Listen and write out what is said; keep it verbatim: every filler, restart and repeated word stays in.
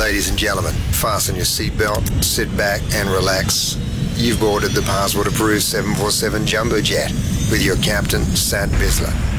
Ladies and gentlemen, fasten your seatbelt, sit back and relax. You've boarded the passport approved seven forty-seven Jumbo Jet with your captain, Sat Bisler.